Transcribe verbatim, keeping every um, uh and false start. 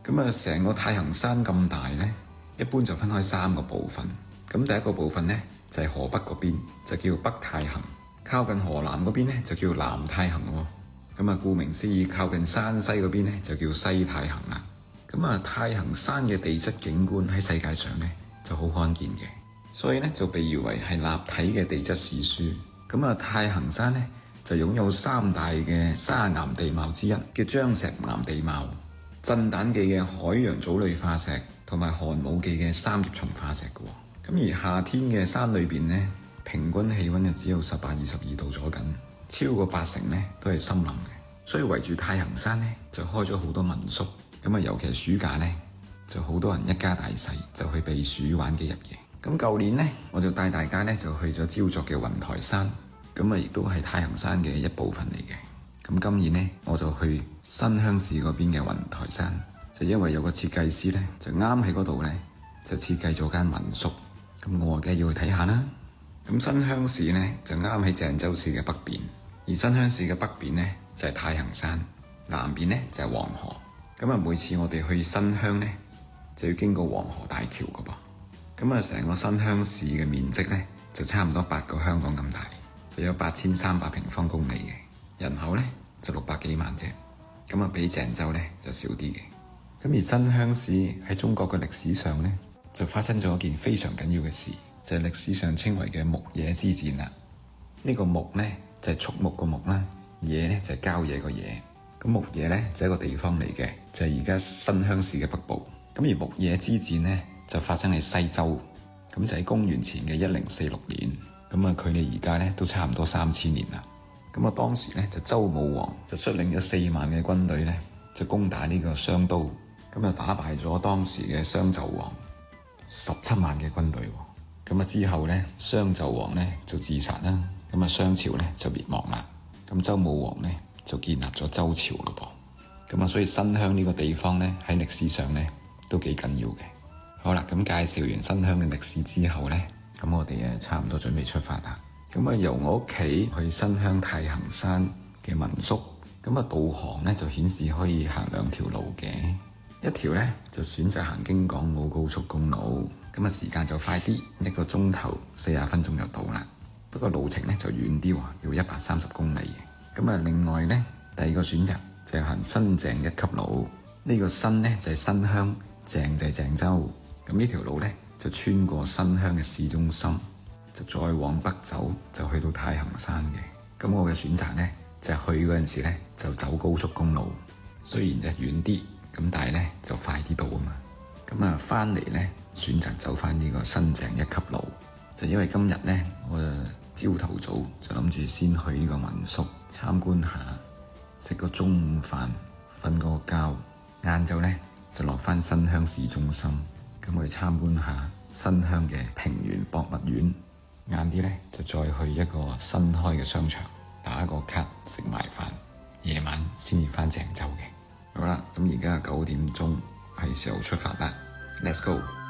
咁啊，成個太行山咁大呢，一般就分開三個部分。咁第一個部分呢，就係河北嗰邊，就叫北太行；靠近河南嗰邊呢，就叫南太行喎。咁啊，顧名思義，靠近山西嗰邊呢，就叫西太行啦。咁啊，太行山嘅地質景觀喺世界上呢，就好罕見嘅，所以呢，就被譽為係立體嘅地質史書。咁啊，太行山呢，就擁有三大嘅砂岩地貌之一嘅張石岩地貌、震旦記嘅海洋藻類化石同埋寒武紀嘅三葉蟲化石嘅。咁而夏天嘅山裏邊呢，平均氣溫就只有十八、二十二度左右，超過八成呢都係森林嘅，所以圍住太行山呢，就開咗好多民宿。咁啊，尤其係暑假呢，就好多人一家大細就去避暑玩幾日嘅。咁舊年呢，我就帶大家呢就去咗焦作嘅雲台山，咁啊亦都係太行山嘅一部分嚟嘅。咁今年呢，我就去新鄉市嗰邊嘅雲台山，就因為有個設計師呢，就啱喺嗰度呢，就設計咗間民宿。咁我梗係要去睇下啦。咁新鄉市呢，就啱喺鄭州市嘅北邊，而新鄉市嘅北邊呢，就係太行山，南邊呢，就係黃河。咁啊，每次我哋去新鄉呢，就要經過黃河大橋噶噃。咁啊，成個新鄉市嘅面積呢，就差唔多八個香港咁大，就有八千三百平方公里嘅，人口呢，就六百幾萬啫。咁啊，比鄭州呢，就少啲嘅。咁而新鄉市喺中國嘅歷史上呢，就發生咗一件非常緊要嘅事，就係歷史上稱為嘅牧野之戰啦。呢個牧呢，就係畜牧個牧啦，野呢，就係郊野個野。咁牧野呢，就係一個地方嚟嘅，就係而家新鄉市嘅北部。咁而牧野之戰呢，就發生喺西周，咁就喺公元前嘅一零四六年。咁啊，距離而家呢，都差唔多三千年啦。咁啊，當時呢，就周武王就率領咗四萬嘅軍隊呢，就攻打呢個商都，咁就打敗咗當時嘅商紂王十七萬嘅軍隊。咁啊之後呢，商紂王呢就自殺啦，咁啊商朝呢就滅亡啦。咁周武王呢就建立咗周朝咯噃。咁啊，所以新鄉呢個地方呢，喺歷史上呢都幾緊要嘅。好啦，咁介紹完新鄉嘅歷史之後呢，咁我哋誒差唔多準備出發啦。咁啊，由我屋企去新鄉太行山嘅民宿，咁啊導航呢就顯示可以行兩條路嘅。一條呢就選擇行京港澳高速公路，咁啊時間就快啲，一個鐘頭四十分鐘就到啦。不過路程呢就遠啲喎，要一百三十公里嘅。咁啊，另外呢，第二個選擇就係行新鄭一級路。呢個新呢就係新鄉，鄭就係鄭州。咁呢條路呢就穿過新鄉嘅市中心，就再往北走就去到太行山嘅。咁我嘅選擇呢就係去嗰陣時呢就走高速公路，雖然就遠啲。咁但係咧就快啲到啊嘛，咁啊翻嚟咧選擇走翻呢個新鄭一級路，就因為今日咧我朝頭早就諗住先去呢個民宿參觀下，食個中午飯，瞓個覺，晏晝咧就落翻新鄉市中心，咁去參觀下新鄉嘅平原博物院，晏啲咧就再去一個新開嘅商場打個卡食埋飯，夜晚先至翻鄭州嘅。好啦，咁而家九點鐘係時候出發啦 ，Let's go！